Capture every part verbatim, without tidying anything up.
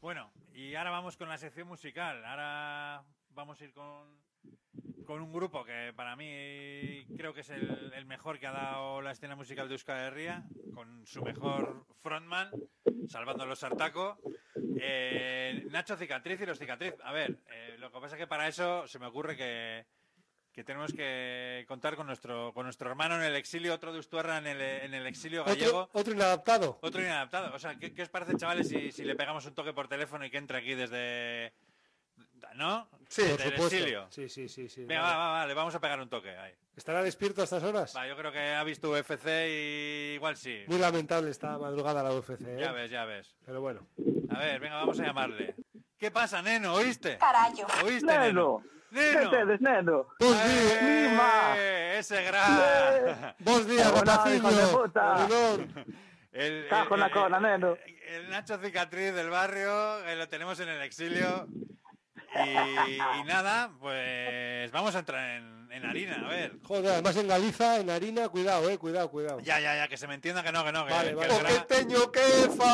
Bueno, y ahora vamos con la sección musical. Ahora vamos a ir con, con un grupo que para mí creo que es el, el mejor que ha dado la escena musical de Euskal Herria, con su mejor frontman, salvando los Sartaco, eh, Nacho Cicatriz y los Cicatriz. A ver, eh, lo que pasa es que para eso se me ocurre que, que tenemos que contar con nuestro con nuestro hermano en el exilio, otro de Ustuarra en el, en el exilio gallego. Otro, otro inadaptado. Otro inadaptado. O sea, ¿qué, qué os parece, chavales, si, si le pegamos un toque por teléfono y que entre aquí desde... ¿No? Sí, desde por el supuesto. exilio. Sí, sí, sí, sí. Venga, va, va, va, le vamos a pegar un toque ahí. ¿Estará despierto a estas horas? Va, yo creo que ha visto U F C y igual sí. Muy lamentable esta madrugada la U F C, ¿eh? Ya ves, ya ves. Pero bueno. A ver, venga, vamos a llamarle. ¿Qué pasa, neno? ¿Oíste? Carallo. ¿Oíste, Neno. neno? ¡Neno! ¿Qué te neno? Bos ¡Eh! días, Mima. ¡Ese gran! Bos días, Hola, rapaciño. hijo de puta. Perdón. El, Cajo en la cona, neno. el Nacho Cicatriz del barrio, eh, lo tenemos en el exilio. Y, y nada, pues vamos a entrar en, en harina, a ver. Joder, además en Galiza, en harina, cuidado, eh, cuidado, cuidado. Ya, ya, ya, que se me entienda que no, que no. Que, Vale, que vale. el O gra- que teño que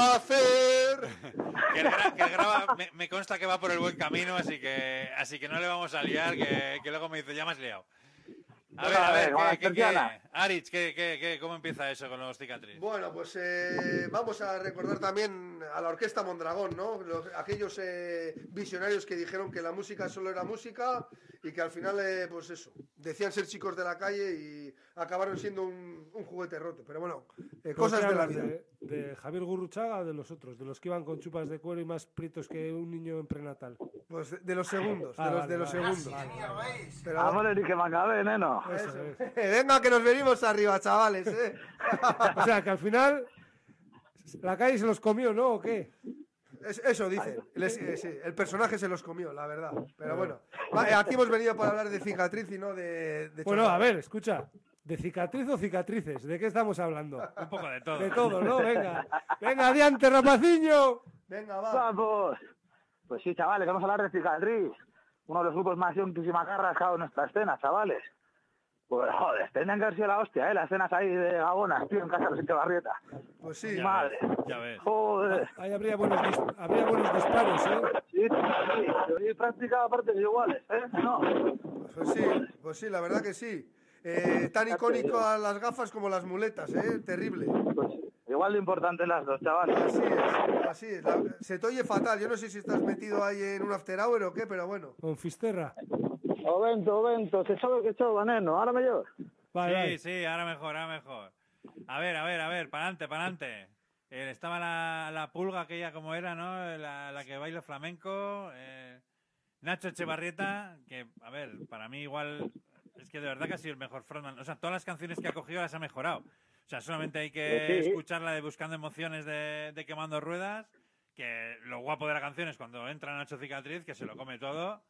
facer. que el gra- que el grava me, me consta que va por el buen camino, así que así que no le vamos a liar, que, que luego me dice, ya me has liado. A ver, a ver, Venga, ¿qué, qué, qué, Terciana. Arich, ¿qué, qué, qué, ¿cómo empieza eso con los Cicatriz? Bueno, pues eh, vamos a recordar también a la Orquesta Mondragón, ¿no? Los- aquellos eh, visionarios que dijeron que la música solo era música y que al final, eh, pues eso, decían ser chicos de la calle y acabaron siendo un, un juguete roto. Pero bueno, eh, cosas de la vida. De, de Javier Gurruchaga o de los otros, de los que iban con chupas de cuero y más prietos que un niño en prenatal. Pues de, de los segundos, de Ah, los, vale, de los vale. segundos. Pero, Vamos, Eric, que me acabé, neno. Eso eso. es. Venga, que nos venimos arriba, chavales, ¿eh? O sea, que al final la calle se los comió, ¿no? ¿O qué? Es- eso dicen. Les- eh, sí, el personaje se los comió, la verdad. Pero bueno, va, eh, aquí hemos venido para hablar de cicatriz y no de... de Bueno, chorrada. a ver, escucha. ¿De cicatriz o cicatrices? ¿De qué estamos hablando? Un poco de todo. De todo, ¿no? Venga. Venga, adiante, rapaciño. Venga, va. Vamos. Pues sí, chavales, vamos a hablar de Cicatriz. Uno de los grupos más yonkis y macarras que ha dado nuestra escena, chavales. Pues joder, tendrían que haber sido la hostia, ¿eh? Las escenas ahí de Gabonas, tío, en casa de los Echevarrieta. Pues sí. Ya Madre. ves, ya ves. Joder. Ahí habría buenos, dis- habría buenos disparos, ¿eh? Sí, sí, y práctica aparte de iguales, ¿eh? No. Pues sí, pues sí, la verdad que sí. Eh, tan icónico a las gafas como las muletas, ¿eh? Terrible. Pues igual de importantes las dos, chavales. Así es, así es. La- se te oye fatal. Yo no sé si estás metido ahí en un after hour o qué, pero bueno. Con Fisterra. O vento, o vento, se sabe que chova, neno, ahora me llevo. Vale, Sí, vale. sí, ahora mejor, ahora mejor. A ver, a ver, a ver, para adelante, para adelante. Eh, estaba la, la pulga aquella como era, ¿no? La, la que baila flamenco. eh, Nacho Echevarrieta, que, a ver, para mí igual es que de verdad que ha sido el mejor frontman. O sea, todas las canciones que ha cogido las ha mejorado. O sea, solamente hay que Pues sí. escuchar la de Buscando Emociones de, de Quemando Ruedas, que lo guapo de la canción es cuando entra Nacho Cicatriz, que se lo come todo.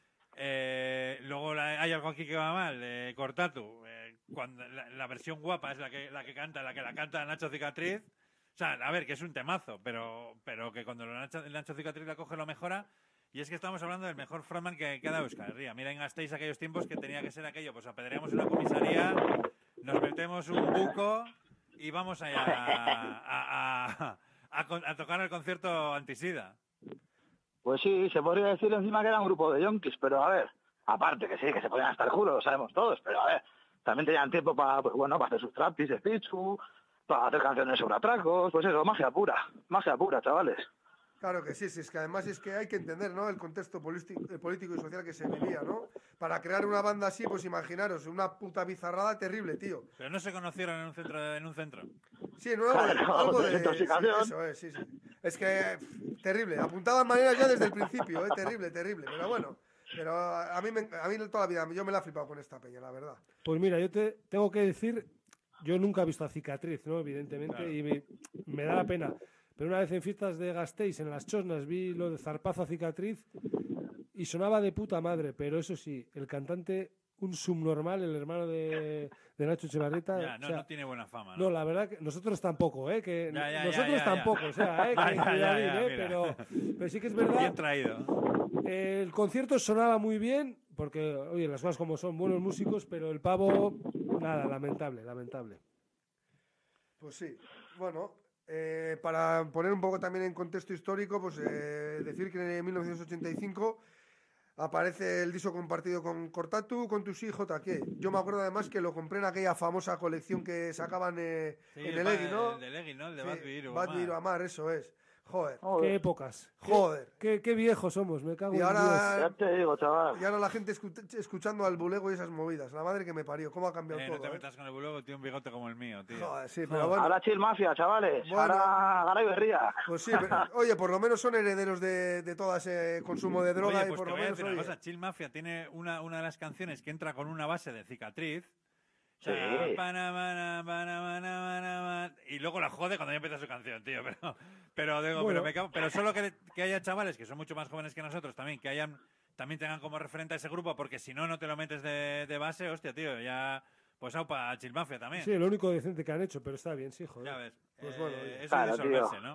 Eh, luego la- hay algo aquí que va mal, de Cortatu. Eh, cuando la, la versión guapa es la que la que canta, la que la canta Nacho Cicatriz. O sea, a ver, que es un temazo, pero, pero que cuando lo Nacho, el Nacho Cicatriz la coge lo mejora. Y es que estamos hablando del mejor frontman que queda Euskal Herria. Miren, gastéis aquellos tiempos que tenía que ser aquello. Pues apedreamos una comisaría, nos metemos un buco y vamos allá a, a, a, a con- a tocar el concierto antisida. Pues sí, se podría decir encima que era un grupo de yonkis, pero a ver, aparte que sí, que se podían estar culo, lo sabemos todos, pero a ver, también tenían tiempo para, pues bueno, para hacer sus trapis de Pichu, para hacer canciones sobre atracos, pues eso, magia pura, magia pura, chavales. Claro que sí, sí, es que además es que hay que entender, ¿no? El contexto político, eh, político y social que se vivía, ¿no? Para crear una banda así, pues imaginaros, una puta bizarrada terrible, tío. Pero no se conocieron en un centro. En un centro. Sí, no, algo de... Claro, algo de- desintoxicación. sí, eso es, sí, sí. Es que, pff, terrible. Apuntaban maneras ya desde el principio, ¿eh? Terrible, terrible. Pero bueno, pero a a mí, me- a mí toda la vida, yo me la he flipado con esta peña, la verdad. Pues mira, yo te tengo que decir, yo nunca he visto a Cicatriz, ¿no? Evidentemente, Claro. y me, me da la pena. Pero una vez en fiestas de Gasteiz, en las Chosnas, vi lo de Zarpazo a Cicatriz y sonaba de puta madre, pero eso sí, el cantante, un subnormal, el hermano de, de Nacho Echevarrieta. Ya, no, o sea, no tiene buena fama. no, ¿no? la verdad que nosotros tampoco, ¿eh? Que Ya, ya, ya, nosotros ya, ya. tampoco, o sea, ¿eh? Ya, Que, ya, ya, cuidadín, ya, ¿eh? mira. Pero, pero sí que es verdad. Bien traído. El concierto sonaba muy bien, porque, oye, las cosas como son, buenos músicos, pero el pavo, nada, lamentable, lamentable. Pues sí, bueno, eh, para poner un poco también en contexto histórico, pues eh, decir que en mil novecientos ochenta y cinco aparece el disco compartido con Cortatu, con Tusi y J K. Yo me acuerdo además que lo compré en aquella famosa colección que sacaban eh, Sí, en el pa- Egui, ¿no? El del Egui, ¿no? El de Sí, Bad Beer, Bad Beer o Amar, eso es. Joder, Qué Joder, épocas. Qué- joder. Qué, qué viejos somos, me cago Y en ahora- ya te digo, chaval. Y ahora la gente escu- escuchando al bulego y esas movidas. La madre que me parió, cómo ha cambiado Eh, no todo. te ¿eh? metas con el bulogo, tiene un bigote como el mío, tío. Joder, sí, pero bueno. Ahora Chill Mafia, chavales. Bueno. Ahora Garay Berría. Pues sí, pero, oye, por lo menos son herederos de, de todo ese consumo de droga Oye, y pues por te lo voy a menos. decir una oye, cosa. Chill Mafia tiene una, una de las canciones que entra con una base de cicatriz. O sea, Sí. pana, pana, pana, pana, pana, pana, y luego la jode cuando ya empieza su canción, tío. Pero, pero, digo, Bueno. pero, me cago- pero solo que, que haya chavales que son mucho más jóvenes que nosotros también, que hayan también tengan como referente a ese grupo, porque si no, no te lo metes de, de base, hostia, tío, ya. Pues aupa Chill Mafia también. Sí, lo único decente que han hecho, pero está bien, sí, Ya joder. ves. Pues Eh, bueno, oye. eso Claro, es disolverse, tío. ¿no?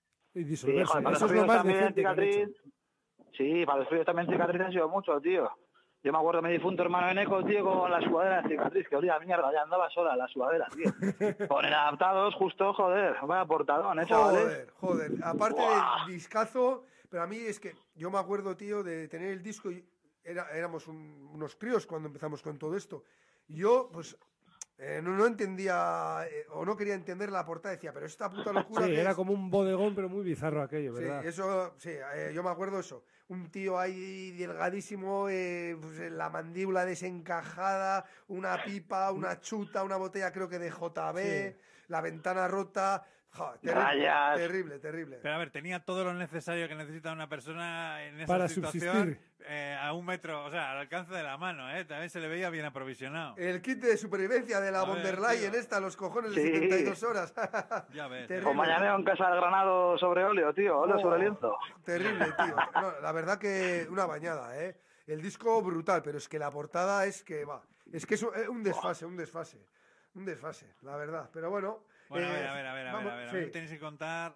Y Sí, disolverse. joder, para Eso los es lo fríos más también decente que han hecho. cicatriz. Sí, para los fríos también cicatriz han sido mucho, tío. Yo me acuerdo de mi difunto hermano Eneco, tío, con la sudadera de cicatriz, que olía a mierda, ya andaba sola la sudadera, tío. Con el adaptados, justo, joder, vaya portadón, eh, chavales. Joder, joder. Aparte del discazo, pero a mí es que yo me acuerdo, tío, de tener el disco y era, éramos un- unos críos cuando empezamos con todo esto. Y yo, pues, eh, no, no entendía eh, o no quería entender la portada. Decía, pero esta puta locura. Sí, que era es? como un bodegón, pero muy bizarro aquello, Sí, ¿verdad? eso, sí, eh, yo me acuerdo eso. Un tío ahí delgadísimo, eh, pues, en la mandíbula desencajada, una pipa, una chuta, una botella creo que de J B, Sí. la ventana rota. Joder, terrible, Rayas. terrible, terrible. Pero a ver, tenía todo lo necesario que necesita una persona en esa Para situación subsistir. eh, a un metro, o sea, al alcance de la mano, ¿eh? También se le veía bien aprovisionado. El kit de supervivencia de la A ver, von der Leyen, tío. esta, los cojones de Sí. setenta y dos horas. Ya ves. Terrible. Con mañaneo en casa del granado sobre óleo, tío, óleo Oh, sobre lienzo. Terrible, tío. No, la verdad que una bañada, ¿eh? El disco brutal, pero es que la portada es que va. Es que es un, un desfase, un desfase. Un desfase, la verdad. Pero bueno. Bueno, a eh, ver, a ver, a ver, a ver, vamos- a ver. A sí. mí me tenéis que contar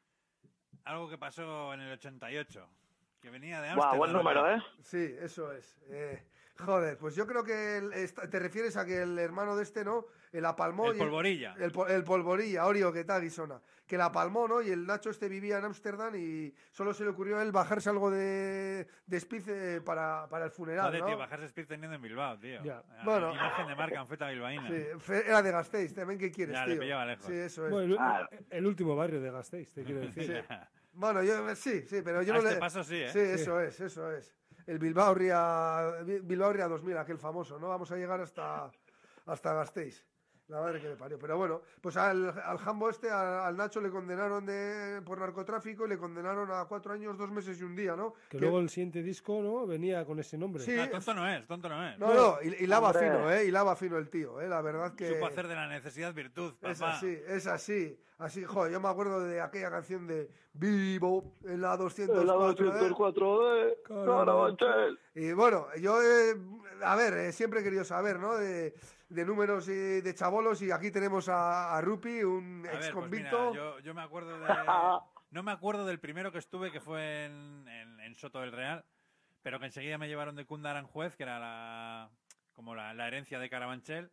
algo que pasó en el ochenta y ocho, que venía de Ámsterdam. Guau, buen número, ¿eh? Sí, eso es. Eh, joder, pues yo creo que el- esta- te refieres a que el hermano de este, ¿no? El apalmó. El y Polvorilla. El, po- el polvorilla, Orio, que tal, Guisona. Que la palmó, ¿no? Y el Nacho este vivía en Ámsterdam y solo se le ocurrió a él bajarse algo de, de speed eh, para, para el funeral, Joder, ¿no? tío, bajarse Speed teniendo en Bilbao, tío. Ya. Ah, Bueno. Imagen de marca anfeta bilbaína. Sí, fe- era de Gasteiz, también, ¿qué quieres, Ya, tío? le pillaba lejos. Sí, eso es. Bueno, el, Claro. el último barrio de Gasteiz, te quiero decir. Bueno, yo sí, sí, pero yo A no este le... paso sí, ¿eh? Sí, eso es, eso es. El Bilbao Ría, Bilbao Ría dos mil, aquel famoso, ¿no? Vamos a llegar hasta, hasta Gasteiz. La madre que me parió. Pero bueno, pues al, al Jambo este, al, al Nacho le condenaron de, por narcotráfico y le condenaron a cuatro años, dos meses y un día, ¿no? Que luego el siguiente disco, ¿no? Venía con ese nombre. Sí. Ah, tonto no es, tonto no es. No, no, y, y lava Hombre. fino, ¿eh? Y lava fino el tío, ¿eh? La verdad que... Supo hacer de la necesidad virtud, papá. Es así, es así. Así, joder, yo me acuerdo de aquella canción de Vivo en la doscientos cuatro, ¿eh? cuatro, ¿eh? Carabanchel. Y bueno, yo, eh, a ver, eh, siempre he querido saber, ¿no? De, de números y de chabolos, y aquí tenemos a, a Rupi, un A ver, ex pues convicto. mira, yo, yo me acuerdo de... No me acuerdo del primero que estuve, que fue en, en, en Soto del Real, pero que enseguida me llevaron de Cunda a Aranjuez, que era la, como la, la herencia de Carabanchel,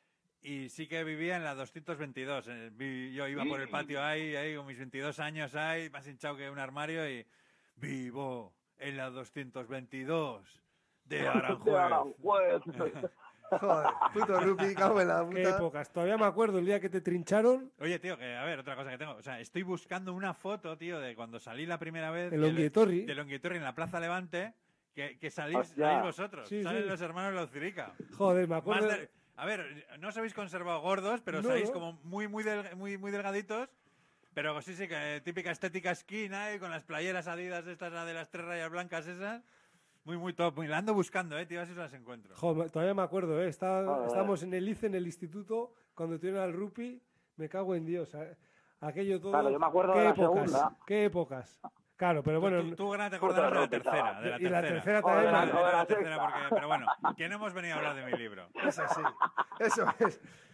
y sí que vivía en la doscientos veintidós. eh, vi- Yo iba por el patio ahí, ahí con mis veintidós años ahí, más hinchado que un armario, y vivo en la doscientos veintidós de De Aranjuez. Aranjuez. Joder, puto Rupi, cago en la Qué puta. épocas. Todavía me acuerdo el día que te trincharon Oye, tío, que a ver, otra cosa que tengo. O sea, estoy buscando una foto, tío, de cuando salí la primera vez. en que- Longuietorri. De Longuietorri en la Plaza Levante, que, que salís, Hostia. salís vosotros. Sí, salen sí. los hermanos Laucirica. Joder, me Más acuerdo. de- a ver, no os habéis conservado gordos, pero No, salís no. como muy, muy, del- muy, muy delgaditos. Pero sí, sí, que típica estética esquina y con las playeras adidas estas la de las tres rayas blancas esas. Muy, muy top. Muy, la ando buscando, eh, tío, a ver si las encuentro. Joder, todavía me acuerdo, ¿eh? Está- Joder. estábamos en el I C E, en el instituto, cuando tuvieron al Rupi. Me cago en Dios. ¿eh? Aquello todo. Claro, yo me acuerdo qué de la épocas, segunda. qué épocas. Claro, pero bueno. tú, tú, Grana, te acordarás de la Puta tercera. De la y la tercera. tercera Joder, también. De me- la, de la la tercera sexta. porque, pero bueno, que no hemos venido a hablar de mi libro. Es así, eso es.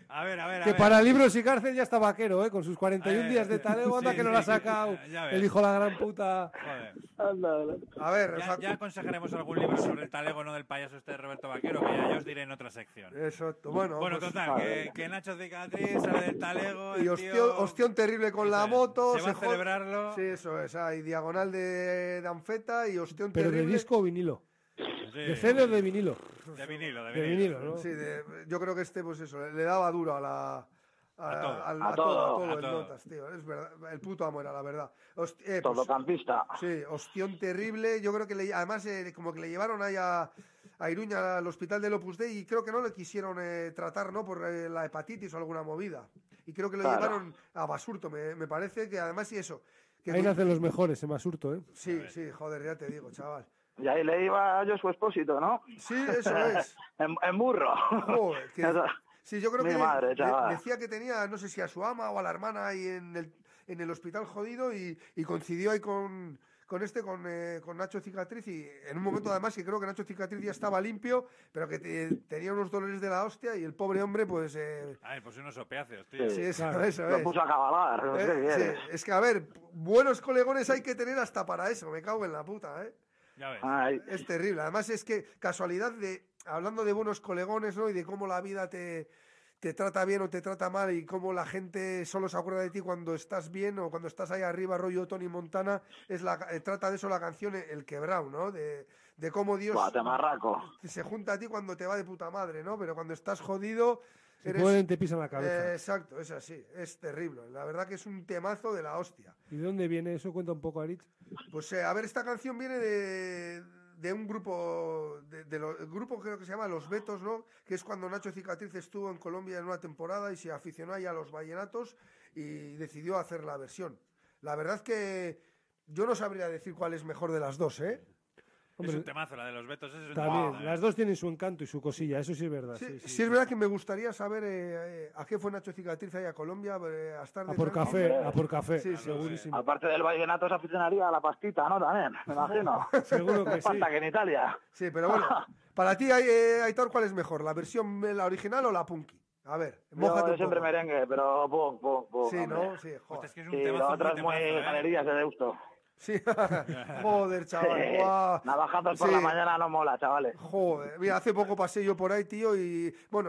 A ver, a ver, a Que ver. para libros y cárcel ya está vaquero, ¿eh? Con sus cuarenta y uno Eh, días de talego, anda sí, que no sí, lo ha sí, sacado. ya ves. El hijo de la gran puta. Joder. Anda, anda. A ver, Ya, Fa- ya aconsejaremos algún libro sobre el talego, no del payaso este de Roberto Vaquero, que ya yo os diré en otra sección. exacto. Bueno, Bueno, pues- total, que, que Nacho Cicatriz sale del talego. y el ostión, tío- ostión terrible con Eso la es. moto. Se va a jod- celebrarlo. Sí, eso es. Hay diagonal de, de anfeta y ostión Pero de terrible. disco o vinilo. Sí, ¿De C D o de vinilo? de vinilo, de De vinilo. vinilo, ¿no? Sí, de- yo creo que este, pues eso, le daba duro a la. A todo. al- A a todo, a todo. todo A el todo. Notas, tío. Es verdad. El puto amo era, la verdad. Hosti- eh, pues, Todocampista. sí, ostión terrible. Yo creo que le, además, eh, como que le llevaron ahí a, a Iruña al hospital del Opus Dei y creo que no le quisieron eh, tratar, ¿no? Por eh, la hepatitis o alguna movida. Y creo que lo Claro. llevaron a Basurto, me, me parece que además y eso. Que Ahí nacen los mejores, en Basurto, ¿eh? Sí, sí, joder, ya te digo, chaval. Y ahí le iba yo su expósito, ¿no? Sí, eso es. En, en burro. Joder, que- Eso- sí, yo creo Mi que madre, de- chaval. decía que tenía, no sé si a su ama o a la hermana ahí en el, en el hospital jodido y, y coincidió ahí con, con este, con, eh, con Nacho Cicatriz y en un momento además que creo que Nacho Cicatriz ya estaba limpio, pero que te- tenía unos dolores de la hostia y el pobre hombre pues... eh, Ay, pues unos opiáceos, tío. sí, eso, claro. eso Lo es. puso a cabalar. No sé qué Eh, sí, quieres. es que a ver, buenos colegones hay que tener hasta para eso, me cago en la puta, ¿eh? Ya ves. Ay, Es terrible. Además es que casualidad de, hablando de buenos colegones, ¿no? Y de cómo la vida te, te trata bien o te trata mal y cómo la gente solo se acuerda de ti cuando estás bien o cuando estás ahí arriba, rollo Tony Montana, es la, eh, trata de eso la canción El Quebrao, ¿no? De, de cómo Dios buah, te marraco. se junta a ti cuando te va de puta madre, ¿no? Pero cuando estás jodido... Si eres- pueden, te pisan la eh, cabeza. exacto, es así, es terrible. La verdad que es un temazo de la hostia. ¿Y de dónde viene eso? Cuenta un poco, Aritz. Pues eh, a ver, esta canción viene de, de un grupo, de, de lo- el grupo creo que se llama Los Betos, ¿no? Que es cuando Nacho Cicatriz estuvo en Colombia en una temporada y se aficionó ahí a los vallenatos y decidió hacer la versión. La verdad que yo no sabría decir cuál es mejor de las dos, ¿eh? Es Hombre, un temazo, la de los Betos. Es un también, temazo, las dos tienen su encanto y su cosilla, eso sí es verdad. Sí, Sí, sí sí, es verdad que me gustaría saber eh, eh, a qué fue Nacho Cicatriz ahí a Colombia eh, a estar A de por tranqui. café, a por café, Sí, sí, segurísimo. Aparte del vallenato se aficionaría a la pastita, ¿no? También, me imagino. Seguro que sí. Falta que en Italia. Sí, pero bueno, para ti, eh, Aitor, ¿cuál es mejor? ¿La versión, eh, la original o la punky? A ver, mójate Yo un siempre poco. merengue, pero pum, pum, pum. Sí, hombre. ¿no? Sí, Hostia, joder. es que es un Sí, temazo lo otro es muy temazo, ¿eh? galerías de Deusto. Sí, joder, chaval. Sí. guau. Navajazos por Sí. la mañana no mola, chavales. Joder, mira, hace poco pasé yo por ahí, tío, y bueno,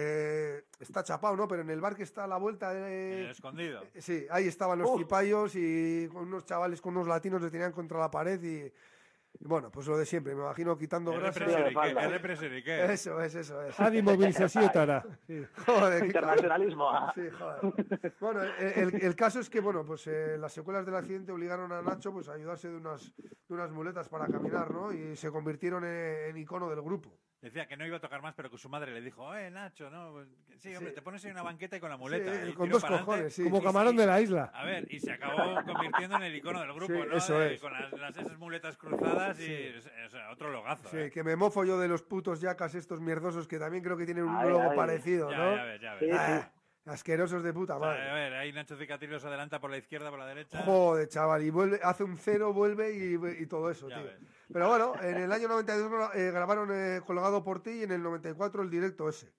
eh, está chapado, ¿no? Pero en el bar que está a la vuelta En el de... escondido. Sí, ahí estaban los Uf. cipayos y con unos chavales, con unos latinos, le tenían contra la pared y... y bueno, pues lo de siempre, me imagino quitando El grasa. represor y qué, falta. el represor y qué. Eso es, eso es. Adi mobilizaciótara. Sí. Joder, qué Internacionalismo. ah. Sí, joder. Bueno, el, el- el caso es que, bueno, pues eh, las secuelas del accidente obligaron a Nacho pues, a ayudarse de unas, de unas muletas para caminar, ¿no? Y se convirtieron en, en icono del grupo. Decía que no iba a tocar más, pero que su madre le dijo, eh, Nacho, ¿no? Pues, que sí, hombre, Sí. te pones ahí una banqueta y con la muleta. Sí, y con tiró dos pa'lante. cojones, sí. Como Y- camarón y- de la isla. A ver, y se acabó convirtiendo en el icono del grupo, Sí, ¿no? eso De- es. Con las, las- esas muletas cruzadas y o sea, otro logazo. Sí, ¿eh? que me mofo yo de los putos yacas estos mierdosos que también creo que tienen un Ay, logo ay. parecido, Ya, ¿no? ya ves, ya ves. Sí, Ah, asquerosos de puta O sea, madre. a ver, ahí Nacho Cicatriz los adelanta por la izquierda, por la derecha. Joder, chaval, y vuelve, hace un cero, vuelve y, y todo eso, Ya tío. ves. Pero bueno, en el año noventa y dos eh, grabaron eh, Colgado por ti y en el noventa y cuatro el directo ese.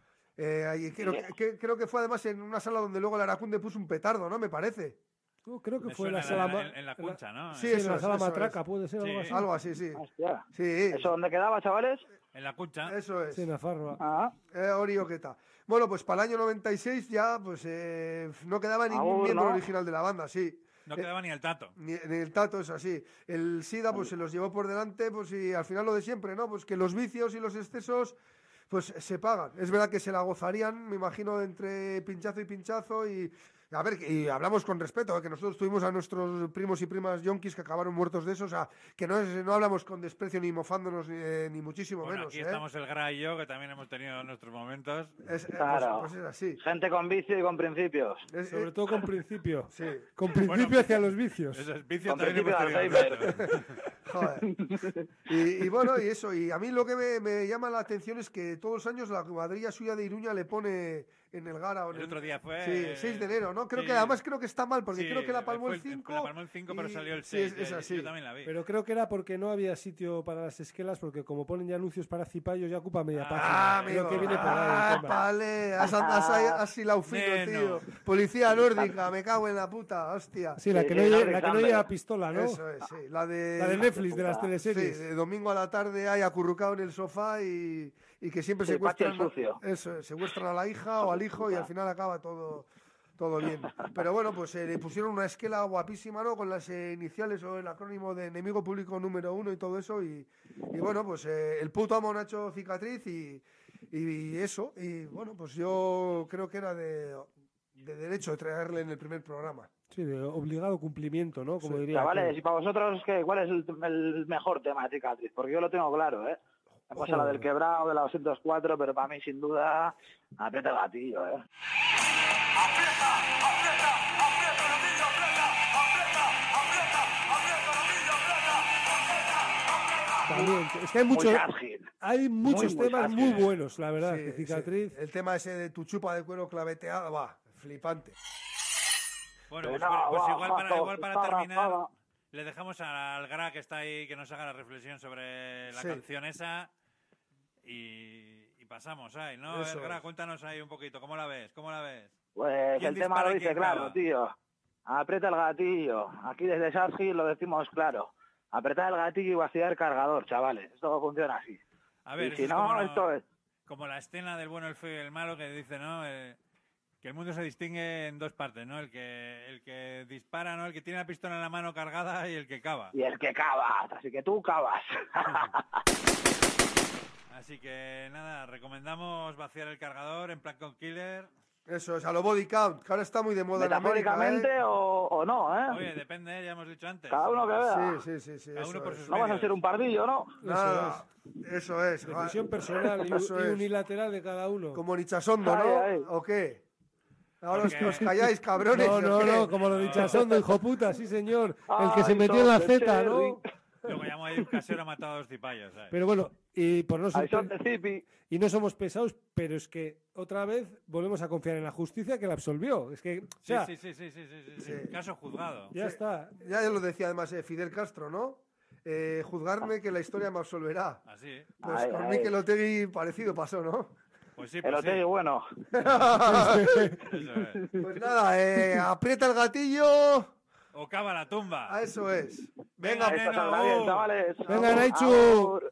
Eh, ahí creo, que, que- creo que fue además en una sala donde luego el Aracunde puso un petardo, ¿no? Me parece. Oh, creo que Me fue en suena la sala, en, ma- en- en la en la- cuncha, ¿no? Sí, sí, en eso la es, sala eso matraca, es. puede ser algo Sí. así. Algo así, sí. Hostia. Sí, ¿Eso dónde quedaba, chavales? En la cuncha. eso es. Sí, en la Farroa. Ah, Eh, Orioqueta. Bueno, pues para el año noventa y seis ya pues eh, no quedaba ningún Aún, miembro ¿no? original de la banda, sí. No quedaba ni el tato. Ni, ni el Tato es así. El SIDA pues se los llevó por delante, pues y al final lo de siempre, ¿no? Pues que los vicios y los excesos pues se pagan. Es verdad que se la gozarían, me imagino, entre pinchazo y pinchazo y a ver, y hablamos con respeto, ¿eh? Que nosotros tuvimos a nuestros primos y primas yonkis que acabaron muertos de eso, o sea, que no, es, no hablamos con desprecio ni mofándonos ni, eh, ni muchísimo Bueno, menos, aquí ¿eh? estamos el Gra y yo, que también hemos tenido nuestros momentos. Es, eh, pues- Claro. pues es así. gente con vicio y con principios. Es- Sobre eh, todo con principio. sí. Con principio hacia los vicios. Eso es vicio Con también principio hemos de tenido Alzheimer. nosotros. Joder. Y, y bueno, y eso, y a mí lo que me, me llama la atención es que todos los años la cuadrilla suya de Iruña le pone en el Gara. O en El otro día fue... Sí, el seis de enero, ¿no? Creo sí. que además creo que está mal, porque Sí, creo que la palmó fue el cinco. La palmó el cinco, pero y- salió el sí, seis. es- es yo- así. Yo también la vi. Pero creo que era porque no había sitio para las esquelas, porque como ponen ya anuncios para Cipayos, ya ocupa media Ah, página. Ah, Creo amigo. que viene por ahí Ah, el tema. vale. Has, has, has hilado fino, Neno. tío. Policía nórdica, me cago en la puta, hostia. Sí, la Sí, que sí, no, no, lle- la que no Alexander. lleva pistola, ¿no? Eso es, sí. La de, La de Netflix, de las Sí, Sí, teleseries. de domingo a la tarde hay acurrucado en el sofá y, y que siempre Sí, Pachi el secuestran, sucio. eso, es, secuestran a la hija o al hijo y al final acaba todo, todo bien. Pero bueno, pues eh, le pusieron una esquela guapísima, ¿no? Con las eh, iniciales o el acrónimo de enemigo público número uno y todo eso. Y, y bueno, pues eh, el puto amo Nacho Cicatriz y, y eso. Y bueno, pues yo creo que era de, de derecho traerle en el primer programa. Sí, de obligado cumplimiento, ¿no? Como Sí. diría. Chavales, aquel. y para vosotros, ¿qué, ¿cuál es el, el mejor tema de Cicatriz? Porque yo lo tengo claro, ¿eh? Me pasa la Joder. del quebrado, de la doscientos cuatro, pero para mí, sin duda, aprieta el gatillo, ¿eh? También, es que hay Muy muchos, ágil. hay muchos muy temas ágil. muy buenos, la verdad. Sí, que sí. Cicatriz. El tema ese de tu chupa de cuero claveteada, va, flipante. Bueno, pues, Venga, pues va, igual, para, Paco, igual para está terminar, rapada. le dejamos al Gra que está ahí que nos haga la reflexión sobre la Sí. canción esa y, y pasamos ahí, ¿no? Eso El Gra, es. cuéntanos ahí un poquito, ¿cómo la ves? ¿Cómo la ves? Pues ¿Quién el tema dispara lo y dice quién claro, clava? tío. Aprieta el gatillo. Aquí desde Sargi lo decimos claro. Apretar el gatillo y vaciar el cargador, chavales. Esto funciona así. A ver, y eso si es no, como, esto es... como la escena del bueno, el feo y el malo que dice, ¿no? Eh, que el mundo se distingue en dos partes, ¿no? El que, el que dispara, ¿no? El que tiene la pistola en la mano cargada y el que cava. Y el que cavas, así que tú cavas. Así que nada, recomendamos vaciar el cargador en plan con Killer. Eso es, a lo body count, que ahora está muy de moda en América, Metafóricamente ¿eh? o, o no, ¿eh? Oye, depende, ¿eh? Ya hemos dicho antes. Cada uno que vea. Sí, sí, sí, sí. Cada eso uno por es. sus No vas a medios. ser un pardillo, ¿no? Nada, eso es. Decisión Ah, personal y, Eso y es. unilateral de cada uno. Como Nichasondo, ¿no? Ay, ay. ¿O qué? Ahora os, Porque- os calláis, cabrones. No, ¿o no, qué? no, como lo dicho Sondo, hijo puta, sí señor. El que se Ay, metió en la son de Z, ¿no? Cherry. Luego llamo ahí un casero ha matado a dos cipayos, ¿sabes? Pero bueno, y por no ser Ay, son de Zipi. y no somos pesados, pero es que otra vez volvemos a confiar en la justicia que la absolvió. Es que, o Sí, sea, sí, sí, sí, sí, sí, sí, Sí. sí. Caso juzgado. ya Sí. está. Ya lo decía además eh, Fidel Castro, ¿no? Eh, juzgarme que la historia me absolverá. Así, ¿eh? Pues Ay, con ay. Mikel Otegui parecido pasó, ¿no? Pues sí, El pues Otegui, sí. bueno. Eso es. Pues nada, eh, aprieta el gatillo. O cava la tumba. A eso es. Venga, Venga, Esto neno, saldrá bien, uh. chavales. Venga, Naichu. Agur.